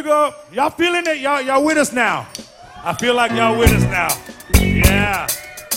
big up. Y'all feeling it? Y'all with us now? I feel like y'all with us now. Yeah.